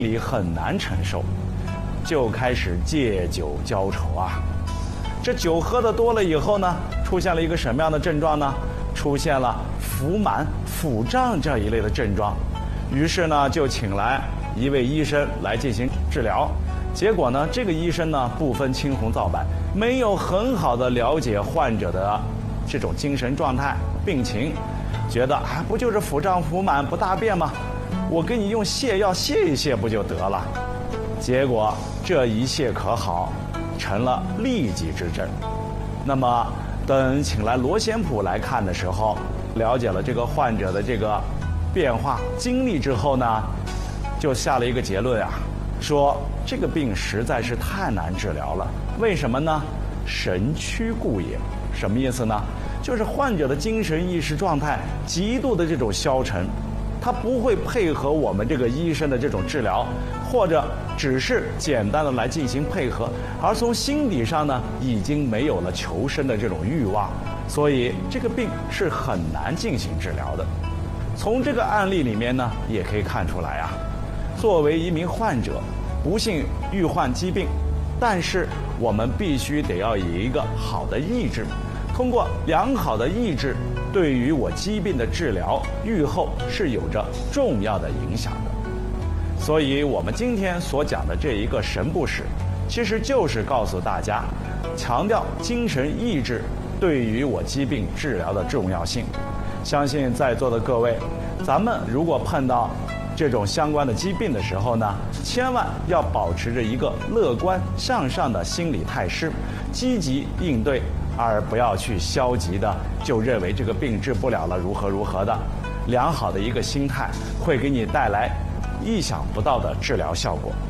里很难承受，就开始借酒浇愁啊。这酒喝得多了以后呢，出现了一个什么样的症状呢？出现了腹满、腹胀这一类的症状。于是呢，就请来一位医生来进行治疗。结果呢，这个医生呢不分青红皂白，没有很好的了解患者的这种精神状态、病情，觉得不就是腹胀、腹满、不大便吗？我给你用泻药泻一泻不就得了？结果这一泻可好，成了痢疾之症。那么等请来罗先普来看的时候，了解了这个患者的这个变化经历之后呢，就下了一个结论啊，说这个病实在是太难治疗了。为什么呢？神躯故也。什么意思呢？就是患者的精神意识状态极度的这种消沉，他不会配合我们这个医生的这种治疗，或者只是简单的来进行配合，而从心底上呢，已经没有了求生的这种欲望，所以这个病是很难进行治疗的。从这个案例里面呢，也可以看出来啊，作为一名患者，不幸遇患疾病，但是我们必须得要以一个好的意志，通过良好的意志，对于我疾病的治疗愈后是有着重要的影响的。所以我们今天所讲的这一个神部史，其实就是告诉大家，强调精神意志对于我疾病治疗的重要性。相信在座的各位，咱们如果碰到这种相关的疾病的时候呢，千万要保持着一个乐观向上的心理态势，积极应对，而不要去消极的就认为这个病治不了了，如何如何的。良好的一个心态会给你带来意想不到的治疗效果。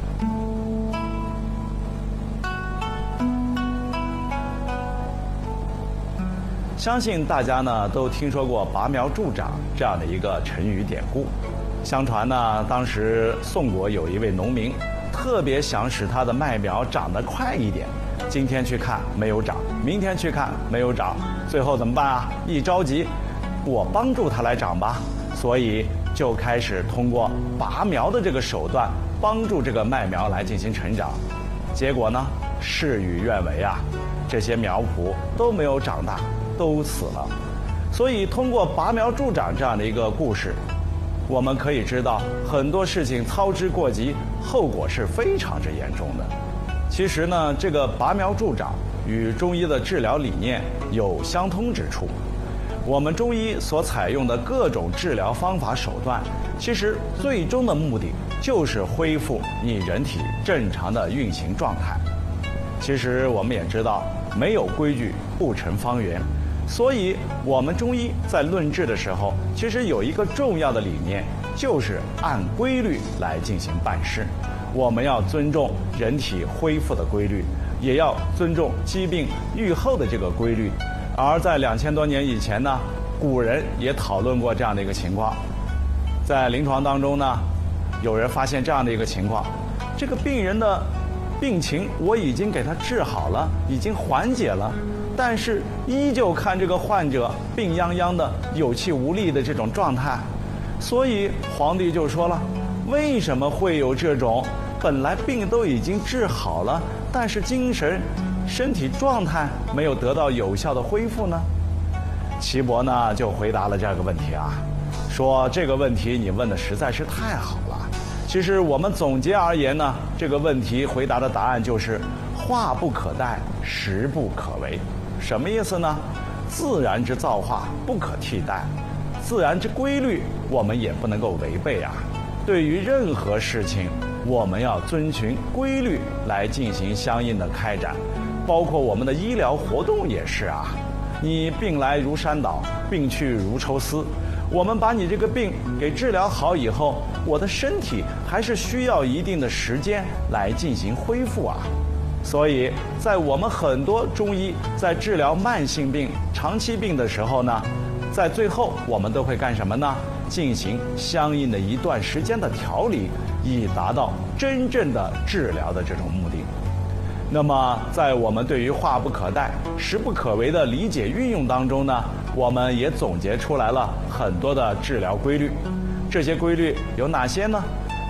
相信大家呢都听说过拔苗助长这样的一个成语典故。相传呢，当时宋国有一位农民，特别想使他的麦苗长得快一点。今天去看没有长，明天去看没有长，最后怎么办啊？一着急，我帮助他来长吧。所以就开始通过拔苗的这个手段，帮助这个麦苗来进行成长。结果呢，事与愿违啊，这些苗圃都没有长大，都死了。所以通过拔苗助长这样的一个故事，我们可以知道很多事情操之过急，后果是非常之严重的。其实呢，这个拔苗助长与中医的治疗理念有相通之处。我们中医所采用的各种治疗方法手段，其实最终的目的就是恢复你人体正常的运行状态。其实我们也知道，没有规矩不成方圆，所以我们中医在论治的时候，其实有一个重要的理念，就是按规律来进行办事。我们要尊重人体恢复的规律，也要尊重疾病愈后的这个规律。而在2000多年以前呢，古人也讨论过这样的一个情况。在临床当中呢，有人发现这样的一个情况，这个病人的病情我已经给他治好了，已经缓解了，但是依旧看这个患者病殃殃的、有气无力的这种状态。所以皇帝就说了，为什么会有这种本来病都已经治好了，但是精神身体状态没有得到有效的恢复呢？岐伯呢就回答了这个问题啊，说这个问题你问的实在是太好了。其实我们总结而言呢，这个问题回答的答案就是化不可代，时不可为。什么意思呢？自然之造化不可替代，自然之规律我们也不能够违背啊。对于任何事情，我们要遵循规律来进行相应的开展，包括我们的医疗活动也是啊。你病来如山倒，病去如抽丝，我们把你这个病给治疗好以后，我的身体还是需要一定的时间来进行恢复啊。所以在我们很多中医在治疗慢性病、长期病的时候呢，在最后我们都会干什么呢？进行相应的一段时间的调理，以达到真正的治疗的这种目的。那么在我们对于化不可代，时不可为的理解运用当中呢，我们也总结出来了很多的治疗规律。这些规律有哪些呢？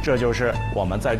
这就是我们在